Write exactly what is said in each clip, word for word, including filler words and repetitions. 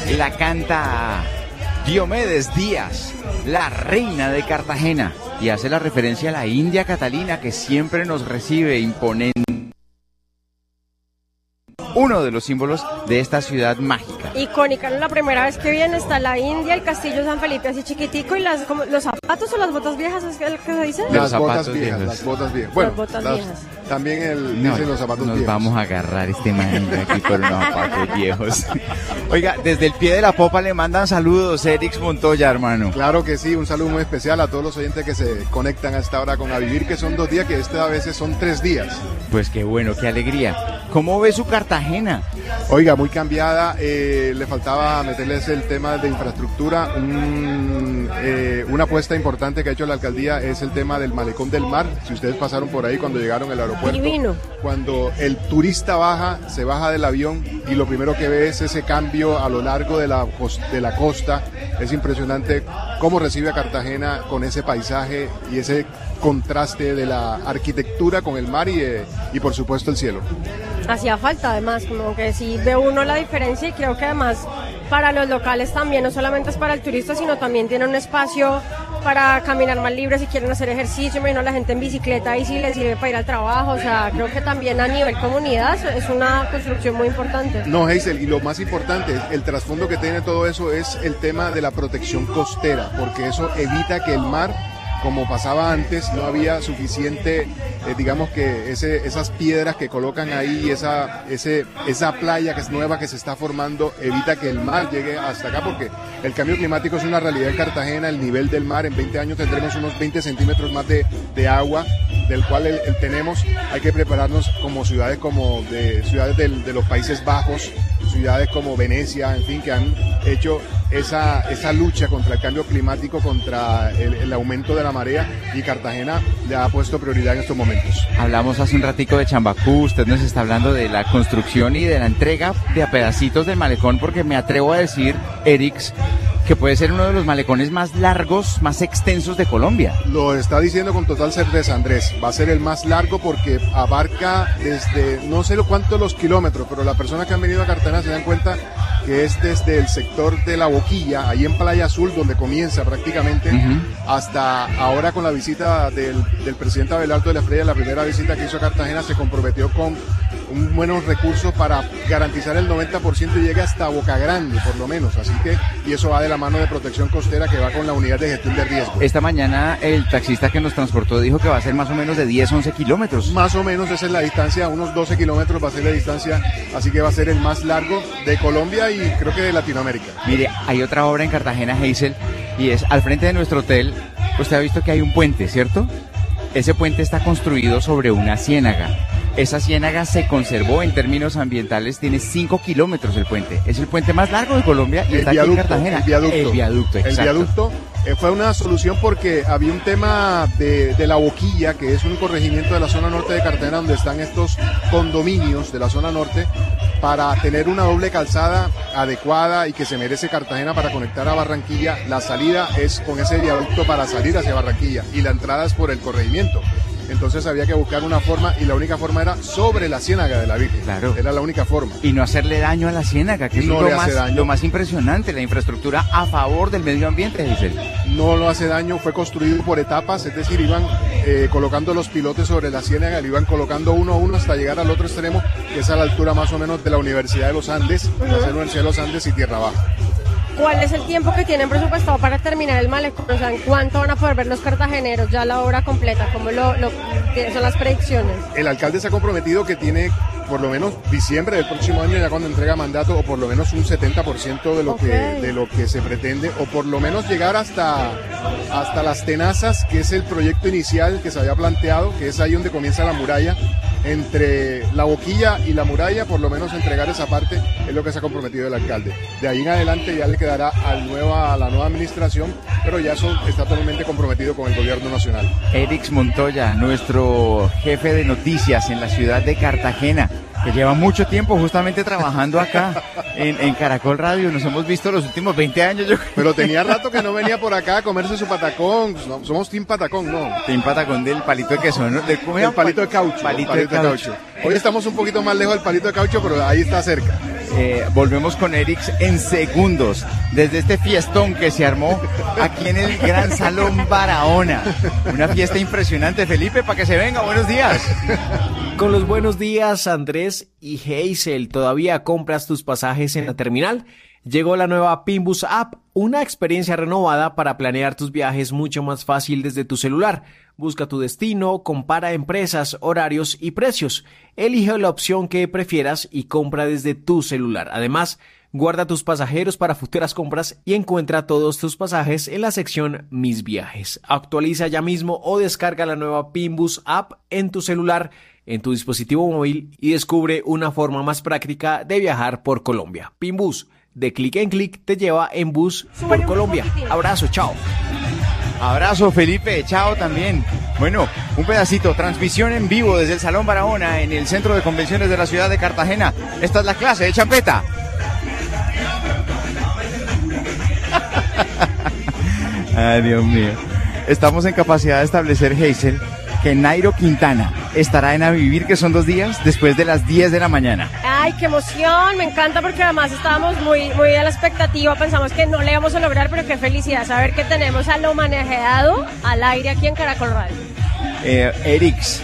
la canta Diomedes Díaz, la reina de Cartagena, y hace la referencia a la India Catalina, que siempre nos recibe imponente. Uno de los símbolos de esta ciudad mágica. Icónica, ¿no? La primera vez que viene está la India, el castillo San Felipe así chiquitico y las como, los zapatos o las botas viejas, ¿es que, que se dice? Las botas viejas, las botas viejas. Bueno, las botas las, viejas. También el, No, dicen los zapatos nos viejos. vamos a agarrar este man aquí por unos zapatos viejos. Oiga, desde el pie de la popa le mandan saludos, Erix Montoya, hermano. Claro que sí, un saludo muy especial a todos los oyentes que se conectan a esta hora con A Vivir, que son dos días, que esta vez son tres días. Pues qué bueno, qué alegría. ¿Cómo ve su Cartagena? Oiga, muy cambiada, eh, le faltaba meterles el tema de infraestructura. Un, eh, una apuesta importante que ha hecho la alcaldía es el tema del malecón del mar. Si ustedes pasaron por ahí cuando llegaron al aeropuerto, Divino. Cuando el turista baja, se baja del avión y lo primero que ve es ese cambio a lo largo de la, de la costa. Es impresionante cómo recibe a Cartagena con ese paisaje y ese contraste de la arquitectura con el mar y, eh, y por supuesto el cielo. Hacía falta además, como que sí ve uno la diferencia y creo que además para los locales también, no solamente es para el turista, sino también tiene un espacio para caminar más libre si quieren hacer ejercicio, imagino la gente en bicicleta y si les sirve para ir al trabajo, o sea, creo que también a nivel comunidad es una construcción muy importante. No, Hazel, y lo más importante, el trasfondo que tiene todo eso es el tema de la protección costera, porque eso evita que el mar, como pasaba antes, no había suficiente, eh, digamos que ese, esas piedras que colocan ahí, esa, ese, esa playa que es nueva que se está formando, evita que el mar llegue hasta acá, porque el cambio climático es una realidad en Cartagena. El nivel del mar, en veinte años tendremos unos veinte centímetros más de, de agua, del cual el, el tenemos. Hay que prepararnos como ciudades como de ciudades del, de los Países Bajos, ciudades como Venecia, en fin, que han hecho esa, esa lucha contra el cambio climático, contra el, el aumento de la marea, y Cartagena le ha puesto prioridad en estos momentos. Hablamos hace un ratico de Chambacú, usted nos está hablando de la construcción y de la entrega de a pedacitos del malecón, porque me atrevo a decir, Erix, que puede ser uno de los malecones más largos, más extensos de Colombia. Lo está diciendo con total certeza, Andrés. Va a ser el más largo porque abarca desde, no sé cuántos los kilómetros, pero las personas que han venido a Cartagena se dan cuenta que es desde el sector de La Boquilla, ahí en Playa Azul, donde comienza prácticamente, uh-huh, hasta ahora con la visita del, del presidente Abelardo de la Espriella, la primera visita que hizo a Cartagena, se comprometió con un buenos recursos para garantizar el noventa por ciento y llegue hasta Boca Grande, por lo menos. Así que, y eso va de la mano de protección costera, que va con la unidad de gestión de riesgo. Esta mañana el taxista que nos transportó dijo que va a ser más o menos de diez, once kilómetros. Más o menos esa es la distancia, unos doce kilómetros va a ser la distancia, así que va a ser el más largo de Colombia y creo que de Latinoamérica. Mire, hay otra obra en Cartagena, Hazel, y es al frente de nuestro hotel. Usted ha visto que hay un puente, ¿cierto? Ese puente está construido sobre una ciénaga. Esa ciénaga se conservó en términos ambientales, tiene cinco kilómetros el puente. Es el puente más largo de Colombia y el está viaducto, aquí en Cartagena. El viaducto. El viaducto, exacto. El viaducto eh, fue una solución porque había un tema de, de La Boquilla, que es un corregimiento de la zona norte de Cartagena, donde están estos condominios de la zona norte, para tener una doble calzada adecuada y que se merece Cartagena para conectar a Barranquilla. La salida es con ese viaducto para salir hacia Barranquilla y la entrada es por el corregimiento. Entonces había que buscar una forma y la única forma era sobre la ciénaga de la Virgen. Claro. Era la única forma. Y no hacerle daño a la ciénaga, que no es le lo, hace más, daño. lo más impresionante, la infraestructura a favor del medio ambiente, dice él. No lo hace daño, fue construido por etapas, es decir, iban eh, colocando los pilotes sobre la ciénaga, lo iban colocando uno a uno hasta llegar al otro extremo, que es a la altura más o menos de la Universidad de los Andes, uh-huh, la Universidad de los Andes y Tierra Baja. ¿Cuál es el tiempo que tienen presupuestado para terminar el malecón? O sea, ¿en cuánto van a poder ver los cartageneros ya la obra completa? ¿Cómo lo, lo son las predicciones? El alcalde se ha comprometido que tiene por lo menos diciembre del próximo año, ya cuando entrega mandato, o por lo menos un setenta por ciento de lo okay. que de lo que se pretende, o por lo menos llegar hasta, hasta Las Tenazas, que es el proyecto inicial que se había planteado, que es ahí donde comienza la muralla. Entre La Boquilla y la muralla, por lo menos entregar esa parte es lo que se ha comprometido el alcalde. De ahí en adelante ya le quedará al nueva, a la nueva administración, pero ya eso está totalmente comprometido con el gobierno nacional. Erix Montoya, nuestro jefe de noticias en la ciudad de Cartagena, que lleva mucho tiempo justamente trabajando acá en, en Caracol Radio. Nos hemos visto los últimos veinte años. Yo... Pero tenía rato que no venía por acá a comerse su patacón. No, somos Team Patacón, ¿no? Team Patacón del palito de queso, ¿no? ¿De el palito de caucho. Palito, palito de, de caucho. caucho. Hoy estamos un poquito más lejos del palito de caucho, pero ahí está cerca. Eh, volvemos con Erix en segundos, desde este fiestón que se armó aquí en el Gran Salón Barahona. Una fiesta impresionante, Felipe, para que se venga. Buenos días. Con los buenos días, Andrés y Hazel. ¿Todavía compras tus pasajes en la terminal? Llegó la nueva Pinbus App, una experiencia renovada para planear tus viajes mucho más fácil desde tu celular. Busca tu destino, compara empresas, horarios y precios. Elige la opción que prefieras y compra desde tu celular. Además, guarda tus pasajeros para futuras compras y encuentra todos tus pasajes en la sección Mis Viajes. Actualiza ya mismo o descarga la nueva Pinbus App en tu celular, en tu dispositivo móvil y descubre una forma más práctica de viajar por Colombia. Pinbus, de clic en clic, te lleva en bus por Colombia. Abrazo, chao. Abrazo, Felipe, chao también. Bueno, un pedacito, transmisión en vivo desde el Salón Barahona en el Centro de Convenciones de la ciudad de Cartagena. Esta es la clase de champeta. Ay, Dios mío. Estamos en capacidad de establecer, Hazel, que Nairo Quintana estará en A Vivir, que son dos días, después de las diez de la mañana. Ay, qué emoción, me encanta porque además estábamos muy, muy a la expectativa, pensamos que no le íbamos a lograr, pero qué felicidad saber que tenemos a lo manejado al aire aquí en Caracol Radio. Eh, Erix,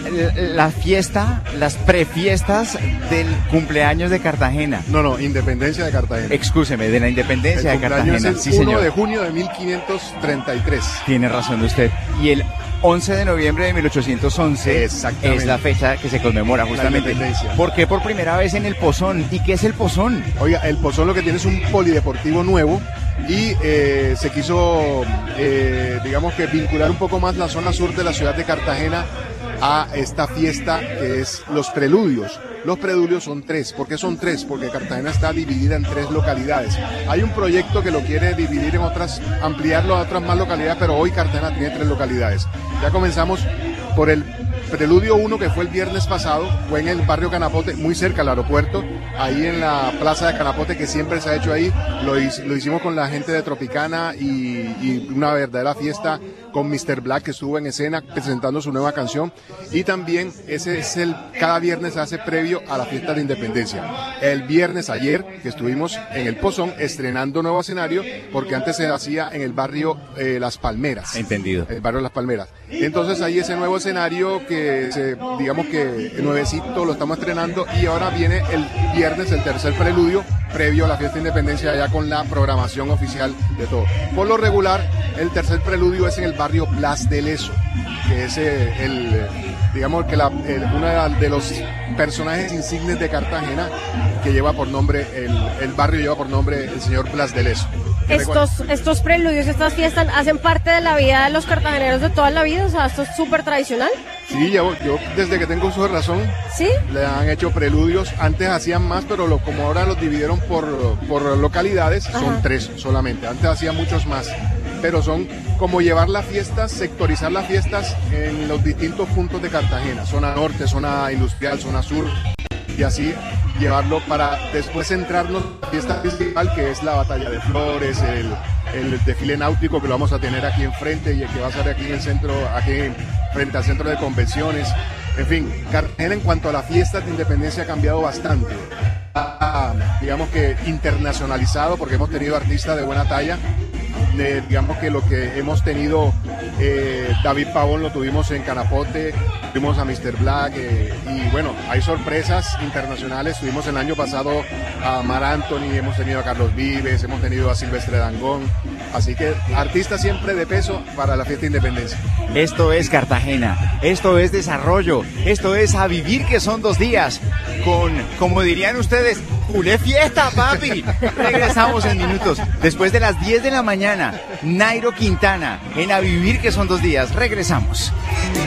la fiesta, las prefiestas del cumpleaños de Cartagena. No, no, Independencia de Cartagena. Excúseme, de la Independencia el de Cartagena. Es el sí, uno señor. de junio de mil quinientos treinta y tres. Tiene razón usted. Y el once de noviembre de mil ochocientos once es la fecha que se conmemora justamente. ¿Por qué por primera vez en el Pozón? ¿Y qué es el Pozón? Oiga, el Pozón lo que tiene es un polideportivo nuevo y eh, se quiso, eh, digamos que vincular un poco más la zona sur de la ciudad de Cartagena a esta fiesta que es los preludios. Los preludios son tres. ¿Por qué son tres? Porque Cartagena está dividida en tres localidades. Hay un proyecto que lo quiere dividir en otras, ampliarlo a otras más localidades, pero hoy Cartagena tiene tres localidades. Ya comenzamos por el Preludio uno, que fue el viernes pasado, fue en el barrio Canapote, muy cerca al aeropuerto, ahí en la plaza de Canapote, que siempre se ha hecho ahí. Lo, lo hicimos con la gente de Tropicana y, y una verdadera fiesta con mister Black, que estuvo en escena presentando su nueva canción. Y también ese es el, cada viernes se hace previo a la fiesta de Independencia. El viernes ayer, que estuvimos en el Pozón estrenando nuevo escenario, porque antes se hacía en el barrio eh, Las Palmeras. Entendido. El barrio Las Palmeras. Entonces ahí ese nuevo escenario que se, digamos que nuevecito lo estamos estrenando, y ahora viene el viernes el tercer preludio previo a la fiesta de Independencia, ya con la programación oficial de todo. Por lo regular, el tercer preludio es en el barrio Blas de Lezo, que es eh, el, digamos que la, el, uno de los personajes insignes de Cartagena, que lleva por nombre, el, el barrio lleva por nombre el señor Blas de Lezo. Estos, estos preludios, estas fiestas, ¿hacen parte de la vida de los cartageneros de toda la vida? O sea, ¿esto es súper tradicional? Sí, yo, yo desde que tengo uso de razón, ¿sí? Le han hecho preludios. Antes hacían más, pero lo, como ahora los dividieron por, por localidades, Ajá. son tres solamente. Antes hacían muchos más, pero son como llevar las fiestas, sectorizar las fiestas en los distintos puntos de Cartagena, zona norte, zona industrial, zona sur, y así llevarlo para después centrarnos en la fiesta principal, que es la Batalla de Flores, el, el desfile náutico, que lo vamos a tener aquí enfrente y el que va a ser aquí en el centro, aquí frente al centro de convenciones. En fin, Cartagena en cuanto a la fiesta de Independencia ha cambiado bastante. Ha, digamos que internacionalizado, porque hemos tenido artistas de buena talla. De, digamos que lo que hemos tenido, eh, David Pavón lo tuvimos en Canapote, tuvimos a mister Black, eh, y bueno, hay sorpresas internacionales. Tuvimos el año pasado a Mar Anthony, hemos tenido a Carlos Vives, hemos tenido a Silvestre Dangond, así que artistas siempre de peso para la fiesta de Independencia. Esto es Cartagena, esto es desarrollo, esto es a vivir, que son dos días, con, como dirían ustedes, ¡culé fiesta, papi! Regresamos en minutos, después de las diez de la mañana, Nairo Quintana, en A Vivir, que son dos días. Regresamos.